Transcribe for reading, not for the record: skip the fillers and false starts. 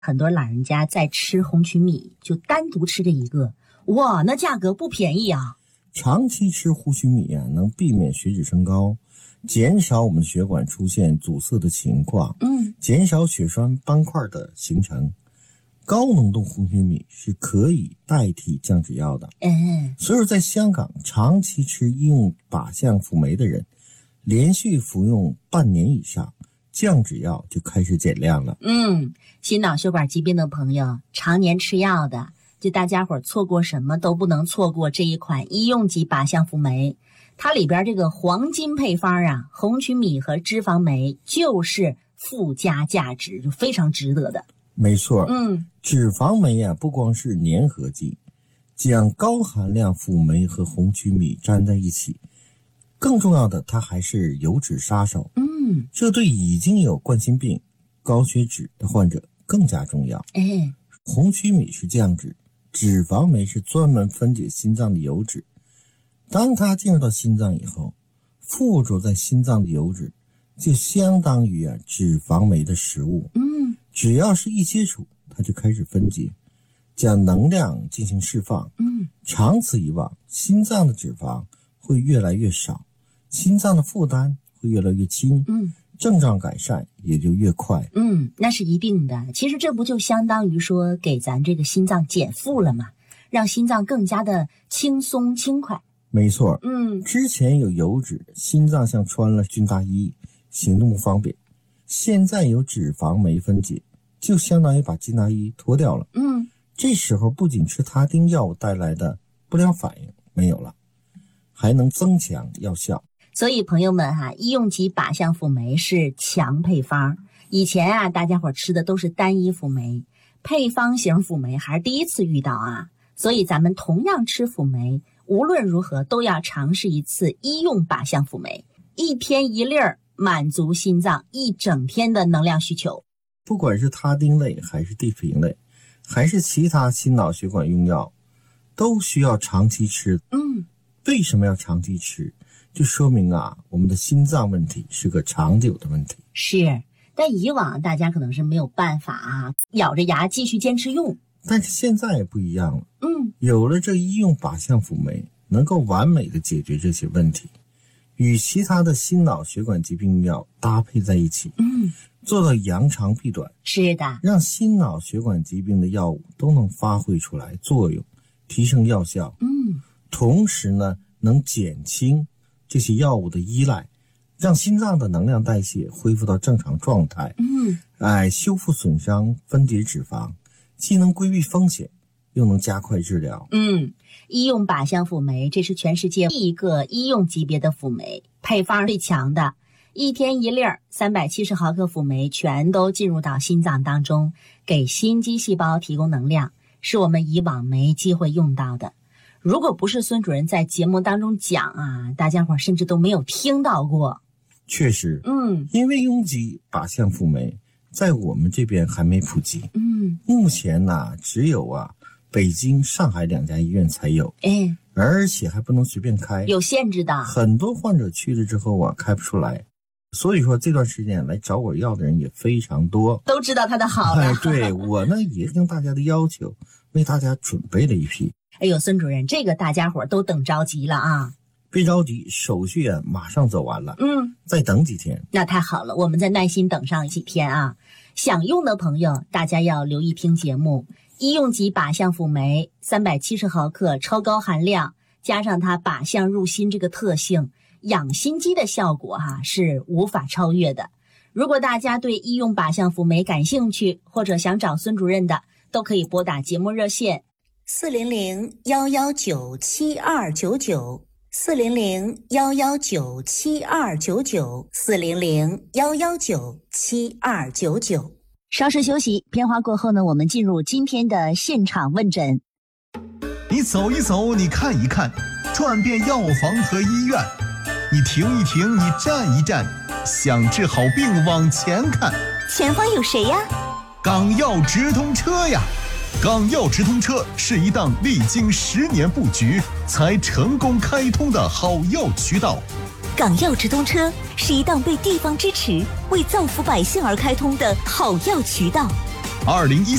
很多老人家在吃红曲米，就单独吃这一个，哇，那价格不便宜啊。 长期吃红曲米啊，能避免血脂升高，减少我们的血管出现阻塞的情况，减少血栓斑块的形成。高浓度红曲米是可以代替降脂药的。所以说在香港长期吃医用靶向辅酶的人，连续服用半年以上，降脂药就开始减量了。 心脑血管疾病的朋友，常年吃药的，就大家伙错过什么都不能错过这一款医用级靶向辅酶。它里边这个黄金配方啊，红曲米和脂肪酶就是附加价值，就非常值得的。 没错，脂肪酶啊，不光是粘合剂，将高含量辅酶和红曲米粘在一起，更重要的，它还是油脂杀手。这对已经有冠心病、高血脂的患者更加重要。红曲米是降脂，脂肪酶是专门分解心脏的油脂。当它进入到心脏以后，附着在心脏的油脂就相当于脂肪酶的食物。只要是一接触，它就开始分解，将能量进行释放。长此以往，心脏的脂肪会越来越少，心脏的负担会越来越轻，症状改善也就越快。 那是一定的。其实这不就相当于说给咱这个心脏减负了吗？让心脏更加的轻松轻快。 没错。之前有油脂，心脏像穿了军大衣，行动不方便。现在有脂肪酶分解，就相当于把军大衣脱掉了。这时候不仅吃他汀药物带来的不良反应没有了，还能增强药效。 所以朋友们医用级靶向辅酶是强配方。以前大家伙吃的都是单一辅酶，配方型辅酶还是第一次遇到啊。所以咱们同样吃辅酶，无论如何都要尝试一次医用靶向辅酶，一天一粒儿，满足心脏一整天的能量需求。 不管是他汀类还是地平类，还是其他心脑血管用药，都需要长期吃。为什么要长期吃？就说明我们的心脏问题是个长久的问题。 是，但以往大家可能是没有办法咬着牙继续坚持用。 但是现在也不一样了。有了这医用靶向辅酶，能够完美的解决这些问题，与其他的心脑血管疾病药搭配在一起，做到扬长避短。 是的， 让心脑血管疾病的药物都能发挥出来作用，提升药效。同时呢，能减轻这些药物的依赖，让心脏的能量代谢恢复到正常状态。修复损伤，分解脂肪，既能规避风险，又能加快治疗。 医用靶向辅酶，这是全世界第一个医用级别的辅酶，配方最强的，一天一粒儿，370毫克辅酶全都进入到心脏当中，给心肌细胞提供能量，是我们以往没机会用到的。如果不是孙主任在节目当中讲大家伙甚至都没有听到过。 确实，因为拥挤靶向辅酶在我们这边还没普及。目前只有北京、上海2家医院才有。而且还不能随便开， 有限制的。 很多患者去了之后开不出来。所以说这段时间来找我要的人也非常多， 都知道他的好了。 对，我呢也应大家的要求，为大家准备了一批。 孙主任，这个大家伙都等着急了别着急，手续马上走完了。再等几天。 那太好了，我们再耐心等上几天想用的朋友，大家要留意听节目。医用级靶向辅酶370毫克，超高含量，加上它靶向入心这个特性，养心肌的效果是无法超越的。如果大家对医用靶向辅酶感兴趣，或者想找孙主任的，都可以拨打节目热线400-119-7299 400-119-7299 400-119-7299。稍事休息，片花过后呢，我们进入今天的现场问诊。 你走一走，你看一看，转遍药房和医院，你停一停，你站一站，想治好病往前看。 前方有谁呀？ 港药直通车呀！港药直通车是一档历经10年布局才成功开通的好药渠道。 港药直通车是一档被地方支持、为造福百姓而开通的好药渠道。 2014